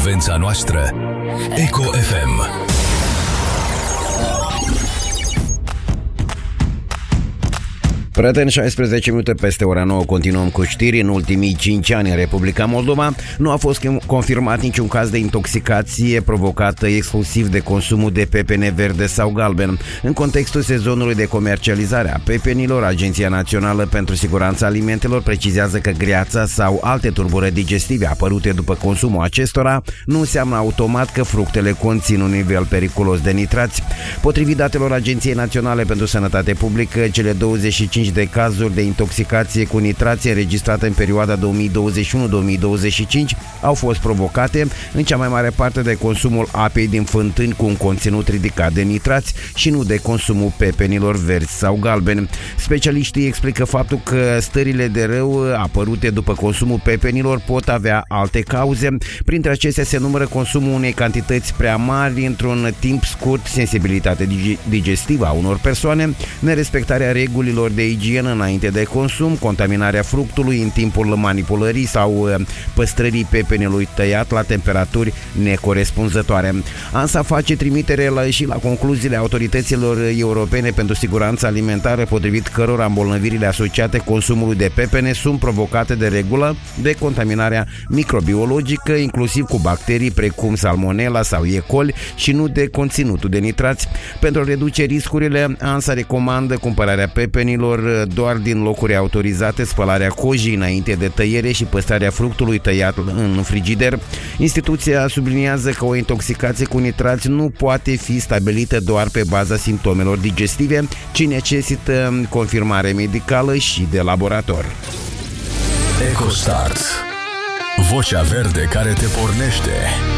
frecvența noastră. Eco FM. Prieteni, 16 minute peste ora 9, continuăm cu știri. În ultimii 5 ani în Republica Moldova nu a fost confirmat niciun caz de intoxicație provocată exclusiv de consumul de pepene verde sau galben. În contextul sezonului de comercializare a pepenilor, Agenția Națională pentru Siguranța Alimentelor precizează că greața sau alte tulburări digestive apărute după consumul acestora nu înseamnă automat că fructele conțin un nivel periculos de nitrați. Potrivit datelor Agenției Naționale pentru Sănătate Publică, cele 25 de cazuri de intoxicație cu nitrați înregistrate în perioada 2021-2025 au fost provocate în cea mai mare parte de consumul apei din fântâni cu un conținut ridicat de nitrați și nu de consumul pepenilor verzi sau galbeni. Specialiștii explică faptul că stările de rău apărute după consumul pepenilor pot avea alte cauze. Printre acestea se numără consumul unei cantități prea mari într-un timp scurt, sensibilitate digestivă a unor persoane, nerespectarea regulilor de igienă înainte de consum, contaminarea fructului în timpul manipulării sau păstrării pepenelui tăiat la temperaturi necorespunzătoare. ANSA face trimitere și la concluziile autorităților europene pentru siguranța alimentară, potrivit cărora îmbolnăvirile asociate consumului de pepene sunt provocate de regulă de contaminarea microbiologică, inclusiv cu bacterii precum Salmonella sau E. coli și nu de conținutul de nitrați. Pentru a reduce riscurile, ANSA recomandă cumpărarea pepenilor doar din locuri autorizate, spălarea cojii înainte de tăiere și păstrarea fructului tăiat în frigider. Instituția subliniază că o intoxicație cu nitrați nu poate fi stabilită doar pe baza simptomelor digestive, ci necesită confirmare medicală și de laborator. EcoStart. Vocea verde care te pornește.